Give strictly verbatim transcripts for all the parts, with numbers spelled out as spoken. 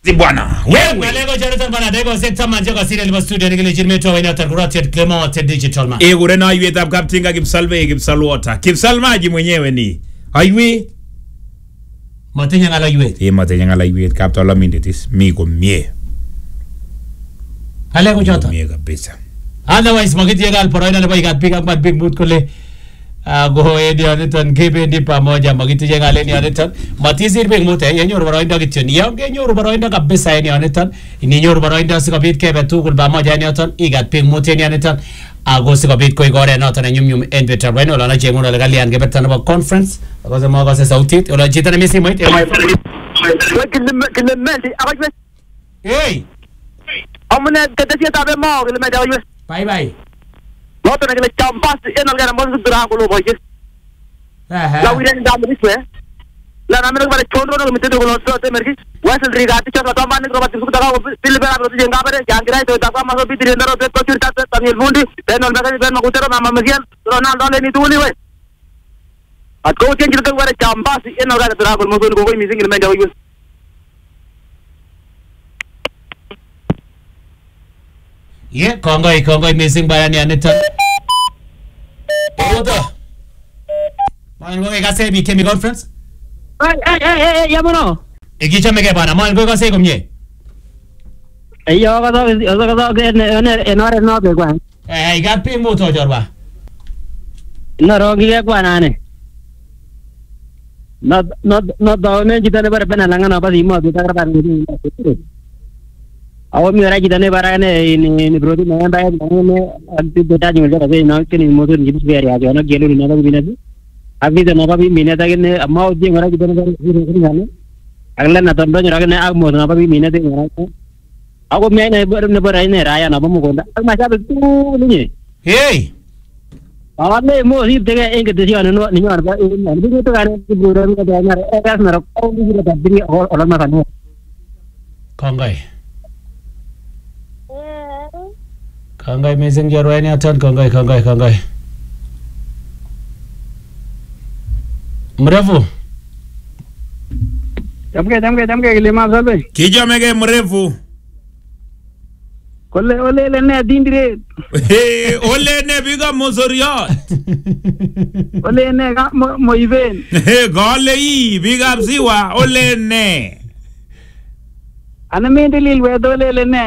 Bwana wewe lego Jonathan bana dego sekta manje kwa serial ba studio ni kile meto wa ina targurated Clement digital man e gure na yet ab captain Kipsalve Kipsalwota Kipsalmaji mwenyewe ni aiwe matenya ngala yet e matenya ngala yet kapto la minditis mi ko mie ale ko jota mie kabisa otherwise magiti gal poroina le baigat pick up big boot kule go edi anitan kebendi pamoja magiti ngale ni anitan matisir big mute yenyoru baroinda kityo ni yange nyoru baroinda kabisa ni anitan ni nyoru baroinda sikobit kebe tugul pamoja ni anitan igat big mute ni anitan ago sikobit ko igore noton nyumnyum en better when ola na chenguno le galian ke better no conference ago ma go se sautit ola chita na misi moit hey amune tetesia tabe mo le media yo bye bye noto na kile champas en algara mo dura ko lo boye aha la wiren da mo diswe la na mero bare chondro no mite ko lo te merki wasel rigati chakla to man ko bat su daga pil bera ro jenga bare jangira to daga ma so bidire ndaro te ko chirta te tamil bundi ben on daga ben ko tero mama mesian ronaldo le ni tuli we at ko chen kirka bare champas en algara dura ko mo ko ko missing le media yo yeah kongoi kongoi missing bayani anitan oda man go ga se bi kemi conference ay ay ay yamono ikicha mege bana man go ga se komye ayo ga do ga do ke ne enore no be kwan eh ga pi moto jorba no ro gi ke kwan ane no no no do ne jitane bare pena langana ba di mo bi ta ra ni awo mi ora jitane bara ne ni ni brodi na ba ne anti beta ni mera be na ke ni motor ni bis be ya na gelu ni na ba bina bi abi de na ba bi mina ta ne amma o je ora jitane bara ni ne agla na tan do ni ra ne ag mo na ba bi mina de ora awo me ne bar ne bara ne ra ya na ba mo gonda ag ma sa be tu ni hey awa ne mo ri de en ke de si no ni ma ba ni bi to ga ne bro ni da na e gas na ro ko ni da bi o o ma ka no kongoi kongoi missing jorwa ni atan kongoi kongoi kongoi mrefu jamke jamke jamke ile ma sabe kijo mege mrefu kolle ole le ne dindire eh ole ne biga mozoriot ole ne ga mo iven eh gole yi biga siwa ole ne ana mende lil we dole le ne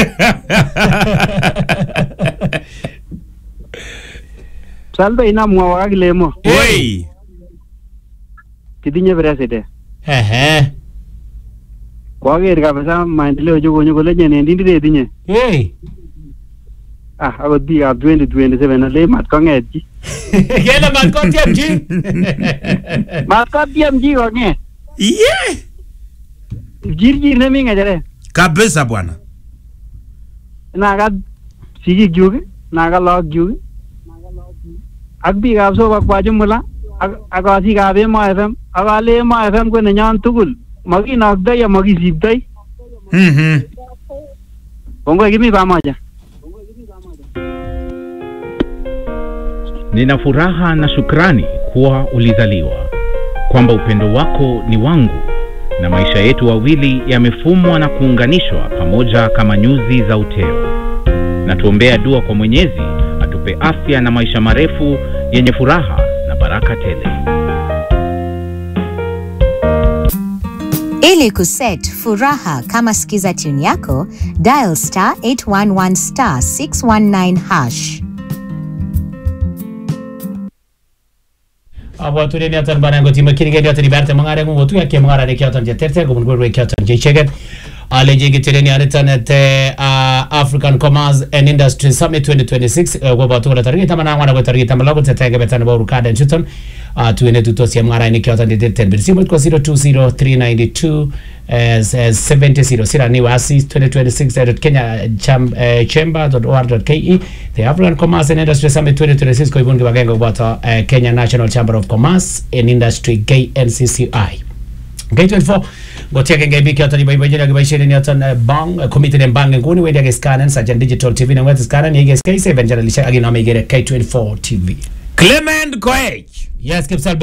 salbe ina mwa wa gile mo oi kidinye preside ehe kwa ger ka basa maendeleo jogo nyogo le nyene ndindire dinye hey ah ago di a twenty twenty-seven le mat ko ngeti gele mat ko tiamji mat ko tiamji ko nge yeah jirjir ne minga jare kabisa bwana naga sigi jugi naga log jugi agbi ga so ba kwa jumla aga si ga be ma fm aga le ma fm ko ne nyan tugul magi nagda ya magi zibdai mhm bongo gimi ba maja nina furaha na shukrani kuwa ulizaliwa kwamba upendo wako ni wangu na maisha yetu wawili yamefumwa na kuunganishwa pamoja kama nyuzi za uteo. Na tuombea dua kwa Mwenyezi atupe afya na maisha marefu yenye furaha na baraka tele. Ili kuset furaha kama sikiza tune yako, dial star eight one one star six one nine hash. abo tu ni atan bana ngoti makini ge atan ibarte mangare ngo tu yake mangara de kyatan je terter go ngo re kyatan je chegen ale je gitire ni atan te African Commerce and Industry Summit twenty twenty-six go ba tu la target mana ngwana go target mala go tete ge betana bo rukada chuton tu ene tu to sia mangara ni kyatan de terter bir simot ko zero two zero three nine two as seventy zero sira ni wasi twenty twenty-six at kenya chamber dot org dot ke. The African Commerce and Industry Summit twenty twenty-six ko ibungi bagengo bata Kenya National Chamber of Commerce and Industry K N C C I K twenty-four go take and be kyatani by bajira ga baishire ni atan bang committed and bang nguni we ga scan and Sajan Digital T V na wet scan ni ga K seven generally agina me get K twenty-four T V Clement Koech yes Kipsalbe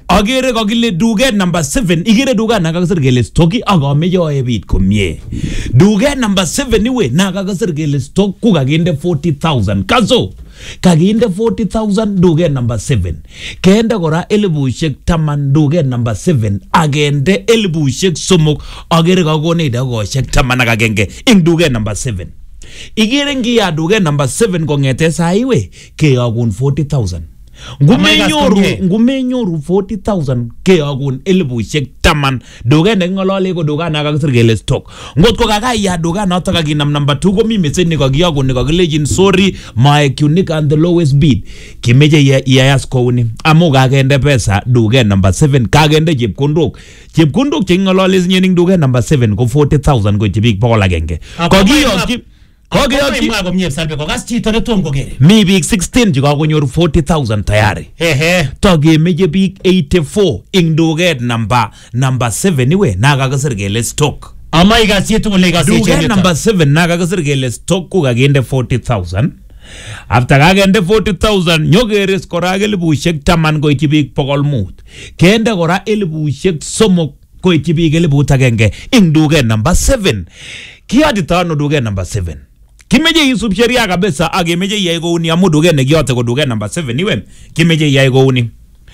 agere kakile duket number seven igere duket na kakasir kele stock akameje oebit komie duket number seven iwe na kakasir kele stock ku kakinde forty thousand kazo kakinde forty thousand duket number seven kende kora elibushek taman duket number seven agende elibushek somok agere kakone dagoshek taman ak agenge ing duket number seven igere ngiya duket number seven kongete saiwe keyagun forty thousand ngumenyoru ngumenyoru forty thousand keyagun elibushek taman duket nekingolole ko duket na kakisir kele stock ngot ko kakaya duket noto kakinam number two komi message ne kakiyagun ne kakilejin sorry my unique and the lowest bid kimeje iyayas kouni amu kakende pesa duket number seven kakende chepkondok chepkondok chekingolole sinyening duket number seven ko forty thousand ko chibik pokol agenge kakiyoki Kogeyoki mwa komie salbe ko gas chito ne tom kogere. Mi biik sixteen chekakonyor forty thousand tayari. Ehe. Togemeje biik eighty-four ing duket number number seven iwe na kakasir kele stock. Ama igasi tugul igasi chito. Duket number seven na kakasir kele stock ku kakinde forty thousand. After kakende forty thousand nyogeres kora elibushek taman koityi biik pokol mut. Kende kora elibushek somok koityi biik elibut agenge ing duket number seven. Kiyadita ano duket number seven. Kimeje isub sheria kabisa agemeje iyai kouni amu duket nekiyote ko duket number seven iwe kimeje iyai kouni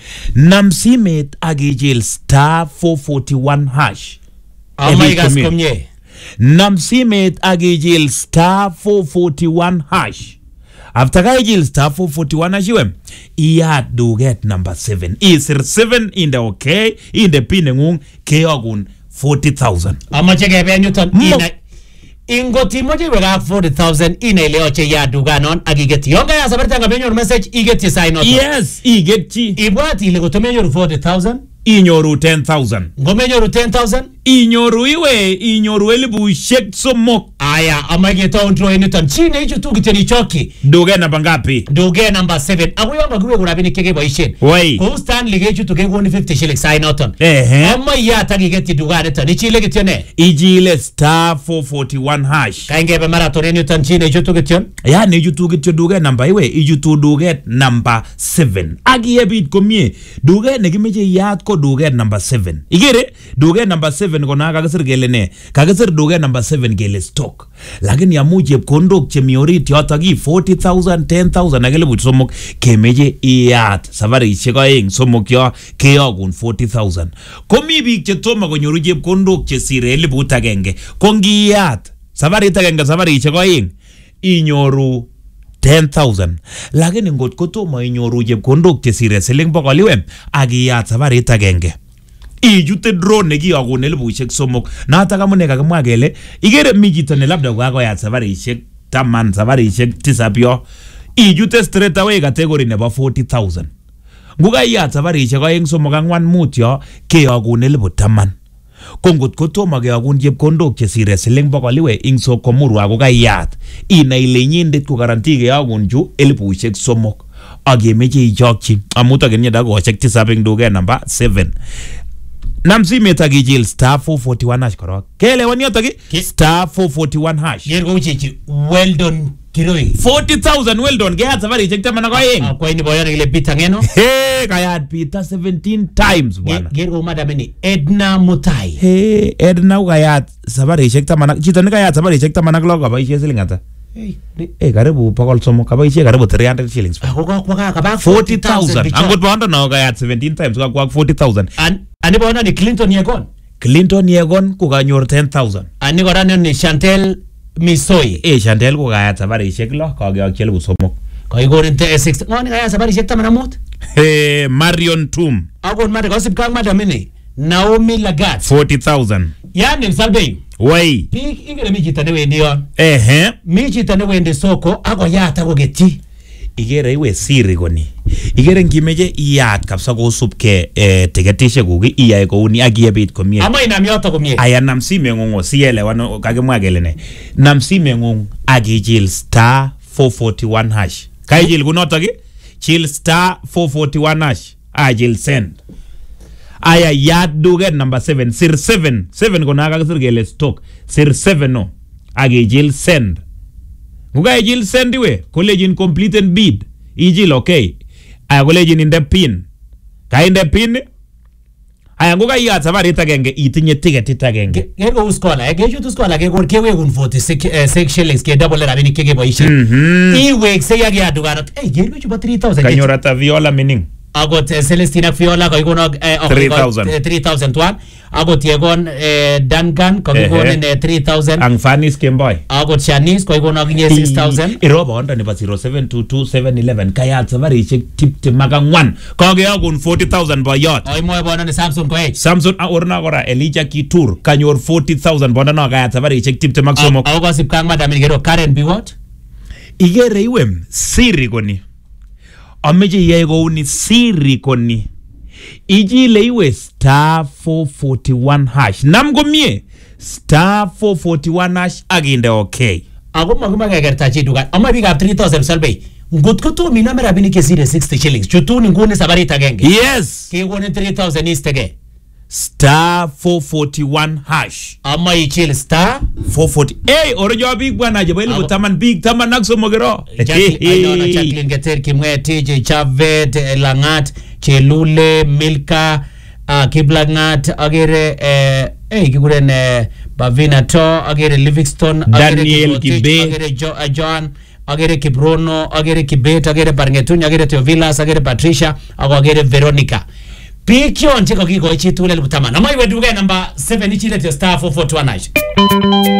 namsimet agijil star four forty-one hash ama igas komye namsimet agijil star four forty-one hash after agijil star four forty-one hash iwe iyat duket number seven isir seven in the okay in the pin ngung keyogun forty thousand ama chekebe nyuton ina ingoti moje wega forty thousand ina ile oche ya duganon agigeti yonga ya sabarta ngamenyor message igeti sign out yes igeti ibwati ile gotomenyor forty thousand inyoru ten thousand ngomenyoru ten thousand inyoru iwe inyoru elibushek somok aya amageta ontro eniton chine hicho tu kiteni choki duket namba ngapi duket number seven akuyo magwe kurabini keke boishen wei ko Stanley gechu tu kegoni fifty shillings sign out ehe amma ya tagigeti duganeton ichile kitene ijile star four forty-one hash kaingebe marathon eniton chine hicho tu kition yani hicho tu kityo duket namba iwe hicho tu duket number seven agiyebit komie duket nekimeje yat ko duket number seven igere duket number seven kona kakisir kele ne kakisir duket number seven kele stock lakini amu chepkondok chemi orit yoto ki forty thousand ten thousand ak elibut somok kemeje iyat safarishek oeng somok yo keyogun forty thousand komi biik chetomo konyoru chepkondok chesire elibut agenge ko ngiyat safarit agenge safarishek oeng inyoru ten thousand lakini ngot kotomo inyoru chepkondok chesire siling bokol iwe akiyat safarit agenge ijute drone nekiyogun elibushek somok notok amune kakimwa kele igere mi chito ne labda kakoyat safarishek taman safarishek tisap yo ijute straight away category nebo forty thousand ngukayat safarishek oeng somok angwan mut yo keyogun elibut taman ko ngot kotomo keyogun chepkondok chesire siling bokol iwe ing sokomurwa kokayat inai ile inyindet ko garanti keyogun chu elibushek somok akemeche ichokchi amu tokenye dakoshek tisap ing duket number seven namsimet akijil star four forty-one hash korok kelewani yoto ki star four forty-one hash gergo uchechi well done kiroi forty thousand well done kayat safarishek taman ak oeng akwa ini boyona ile Peter ngeno he kayat Peter seventeen times bwana gergo madameni Edna Mutai he Edna kayat safarishek taman ak chito ne kayat safarishek taman ak lo kaboishe siling ata hey eh karibu pokol somok kaboishe karibu three hundred shillings ako kwa kaba forty thousand angot bondo no kayat seventeen times kwa forty thousand ani bona ni Clinton Yegon Clinton Yegon ko kanyor ten thousand ani kora ni Chantel Misoi eh Chantel ko kayat safarishek lo kakeyokchi elibut somok kaikorin te six ngoni kayat safarishek taman ak mut eh Marion Tum akon mate kosip kang madamini Naomi Lagat forty thousand yani salbei wei pik ingere mi chito ne wendi yon ehe mi chito ne wendi soko akoyat akoketyi igere iwe siri koni igere ngimeje iyat kapsa kosubke eh, tiketishek kuk iyai kouni akiyebit komie ama inam yoto komie aya nam simengung sielewan kakimwa kele ne nam simengung akijil star four forty-one hash kaijil kunoto ki chil star four forty-one hash ajil send aya yat duket number seven sir seven seven kona kakisir kele stock sir seven no akijil send nguka ijil send iwe kolejin completed bid ijil okay aya kolejin inde pin ka inde pin aya ngo kaiyat safarit agenge itinye tiketit agenge ke ko uskola ke chutu skola ke kor kewekun forty-six shillings ke double rabinik ke keboisien iwekse ya ke adukanot eh ke chubo three thousand kanyor ata Viola mining agot Celestina Viola ko ikono three thousand three thousand one agot yegon Duncan ko ikono three thousand ang Fanis Kemboy agot Shanice ko ikono ginye six thousand irobo onda nebo zero seven two two seven one one kayat safarishek tiptem ak angwan kokeyokun forty thousand boyot ay moy bono ne Samson ko ech Samson orna kora Elijah Kitur kanyor forty thousand bono no kayat safarishek tiptem ak somok ago sipkang madam ngero Karen Biwot igere iwem siri koni ameje iyai kouni siri koni ijile iwe star four forty-one hash nam komie star four forty-one hash aginde okay ago maguma kegerta chi dukan ama big up three thousand salbei ngot ko to mina mera bini ke zero sixty shillings chutuni ngune sabarita genge yes ke wone three thousand istege star four forty-one hash ama ichil star four forty eh orojo big bwana je bele taman big taman nakso mogero ayona Jacqueline Geter Kimwe T J Chavet Langat Chelule Milka uh, Kiblangat agere eh eh kiguren eh, Bavina To agere Livingston Daniel Kibe agere jo, uh, John agere Kibrono agere Kibet agere Barngetuny agere Theovilas agere Patricia agere Veronica Pikion chiko kiko ichi tule luputama. Nama iwe duge number seven ichi let your star four four two one.